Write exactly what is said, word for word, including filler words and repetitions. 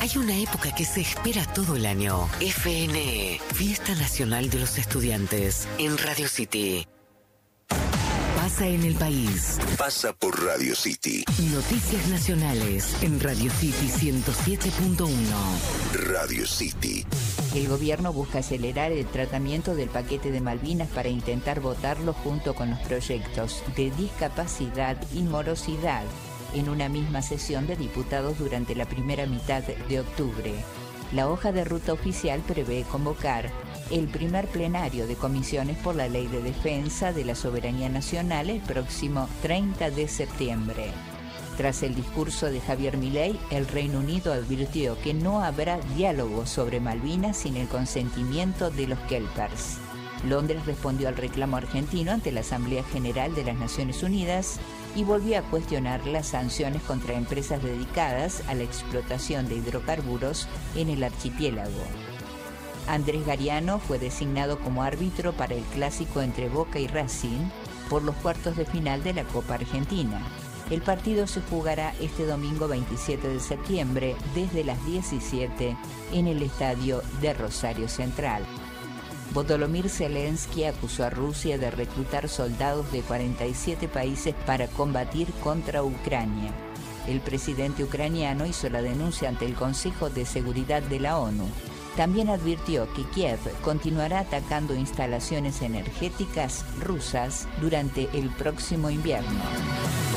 Hay una época que se espera todo el año. F N E, Fiesta Nacional de los Estudiantes, en Radio City. Pasa en el país. Pasa por Radio City. Noticias nacionales en Radio City ciento siete punto uno. Radio City. El gobierno busca acelerar el tratamiento del paquete de Malvinas para intentar votarlo junto con los proyectos de discapacidad y morosidad en una misma sesión de diputados durante la primera mitad de octubre. La hoja de ruta oficial prevé convocar el primer plenario de comisiones por la Ley de Defensa de la Soberanía Nacional el próximo treinta de septiembre. Tras el discurso de Javier Milei, el Reino Unido advirtió que no habrá diálogo sobre Malvinas sin el consentimiento de los kelpers. Londres respondió al reclamo argentino ante la Asamblea General de las Naciones Unidas y volvió a cuestionar las sanciones contra empresas dedicadas a la explotación de hidrocarburos en el archipiélago. Andrés Gariano fue designado como árbitro para el clásico entre Boca y Racing por los cuartos de final de la Copa Argentina. El partido se jugará este domingo veintisiete de septiembre desde las diecisiete en el estadio de Rosario Central. Volodymyr Zelensky acusó a Rusia de reclutar soldados de cuarenta y siete países para combatir contra Ucrania. El presidente ucraniano hizo la denuncia ante el Consejo de Seguridad de la ONU. También advirtió que Kiev continuará atacando instalaciones energéticas rusas durante el próximo invierno.